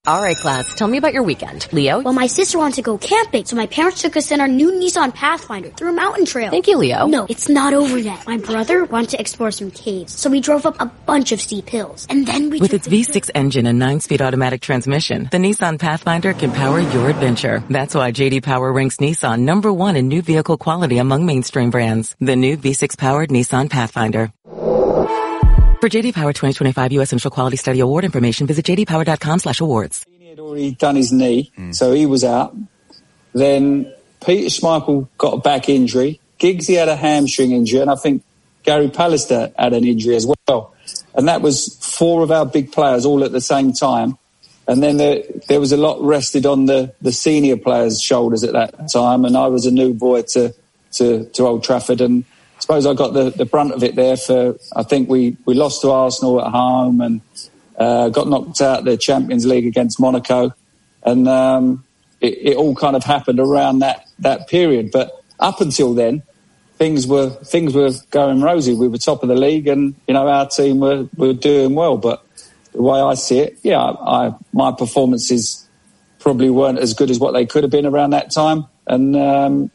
All right, class, tell me about your weekend. Leo? Well, my sister wanted to go camping, so my parents took us in our new Nissan Pathfinder through a mountain trail. Thank you, Leo. No, it's not over yet. My brother wanted to explore some caves, so we drove up a bunch of steep hills. And then we With its V6 engine and 9-speed automatic transmission, the Nissan Pathfinder can power your adventure. That's why J.D. Power ranks Nissan #1 in new vehicle quality among mainstream brands. The new V6-powered Nissan Pathfinder. For J.D. Power 2025 U.S. Initial Quality Study Award information, visit jdpower.com/awards. He had already done his knee, so he was out. Then Peter Schmeichel got a back injury. Giggsy had a hamstring injury, and I think Gary Pallister had an injury as well. And that was 4 of our big players all at the same time. And then there was a lot rested on the senior players' shoulders at that time, and I was a new boy to Old Trafford, and I suppose I got the brunt of it there. I think we lost to Arsenal at home and got knocked out of the Champions League against Monaco, and it all kind of happened around that period. But up until then, things were going rosy. We were top of the league, and our team were doing well. But the way I see it, my performances probably weren't as good as what they could have been around that time, and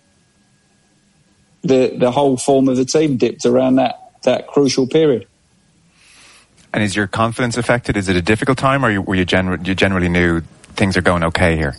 the whole form of the team dipped around that crucial period. And is your confidence affected? Is it a difficult time, or were you generally knew things are going okay here?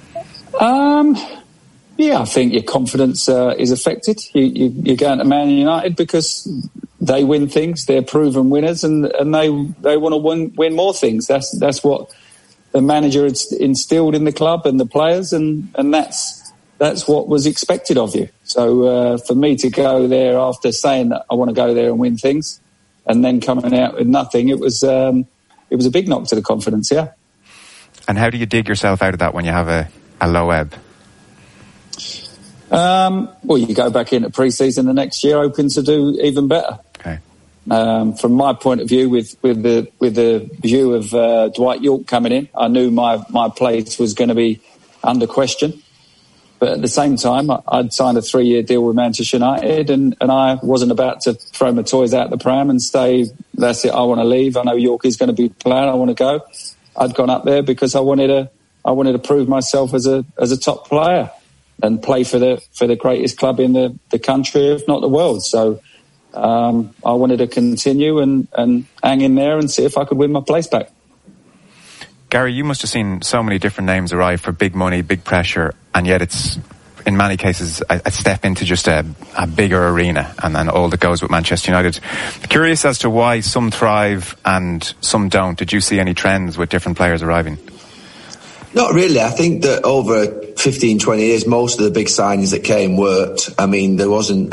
I think your confidence is affected. You're going to Man United because they win things. They're proven winners, and they want to win more things. That's what the manager had instilled in the club and the players, and that's what was expected of you. So for me to go there after saying that I want to go there and win things, and then coming out with nothing, it was a big knock to the confidence, yeah. And how do you dig yourself out of that when you have a low ebb? Well, you go back into pre-season the next year hoping to do even better. Okay. From my point of view, with the view of Dwight Yorke coming in, I knew my place was going to be under question. But at the same time, I'd signed a 3-year deal with Manchester United, and I wasn't about to throw my toys out the pram and say, that's it, I want to leave. I know Yorke is going to be playing, I want to go. I'd gone up there because I wanted to prove myself as a top player and play for the greatest club in the country, if not the world. So I wanted to continue and hang in there and see if I could win my place back. Gary, you must have seen so many different names arrive for big money, big pressure, and yet it's, in many cases, a step into just a bigger arena and all that goes with Manchester United. Curious as to why some thrive and some don't. Did you see any trends with different players arriving? Not really. I think that over 15, 20 years, most of the big signings that came worked. I mean, there wasn't...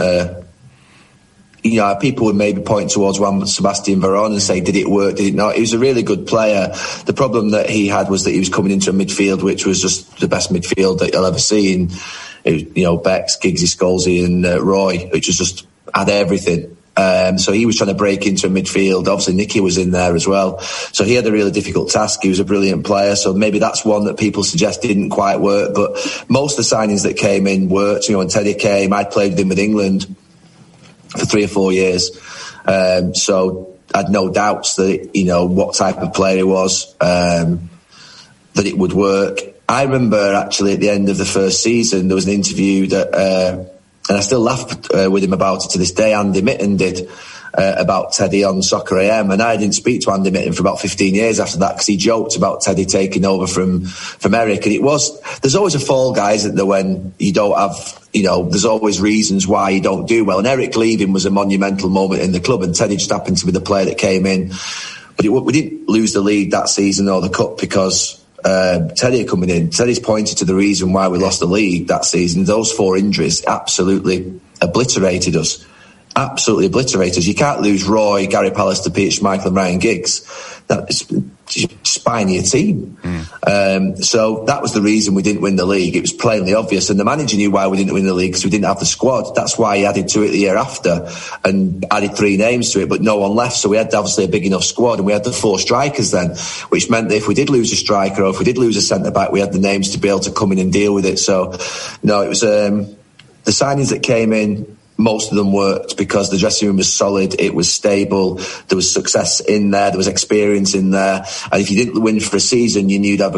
people would maybe point towards Juan Sebastian Veron and say, did it work, did it not? He was a really good player. The problem that he had was that he was coming into a midfield which was just the best midfield that you'll ever see. And, Bex, Giggsy, Scholesy and Roy, which was just had everything. So he was trying to break into a midfield. Obviously, Nicky was in there as well. So he had a really difficult task. He was a brilliant player. So maybe that's one that people suggest didn't quite work. But most of the signings that came in worked. When Teddy came, I played with him with England for 3 or 4 years. So I had no doubts that, what type of player he was, that it would work. I remember actually at the end of the first season, there was an interview that, and I still laugh with him about it to this day, Andy Mitten did, about Teddy on Soccer AM, and I didn't speak to Andy Mitten for about 15 years after that because he joked about Teddy taking over from Eric, and there's always a fall, guys, isn't there, when you don't have, there's always reasons why you don't do well, and Eric leaving was a monumental moment in the club, and Teddy just happened to be the player that came in. But we didn't lose the league that season or the cup because Teddy coming in. Teddy's pointed to the reason why we lost the league that season. Those 4 injuries absolutely obliterated us. Absolutely obliterated us. You can't lose Roy, Gary Pallister, Peter Schmeichel and Ryan Giggs. That's spine your team. So that was the reason we didn't win the league. It was plainly obvious, and the manager knew why we didn't win the league because we didn't have the squad. That's why he added to it the year after and added 3 names to it, but no one left, so we had obviously a big enough squad, and we had the 4 strikers then, which meant that if we did lose a striker or if we did lose a centre-back, we had the names to be able to come in and deal with it. So no, it was the signings that came in, most of them worked because the dressing room was solid, it was stable, there was success in there was experience in there, and if you didn't win for a season, you knew you'd have a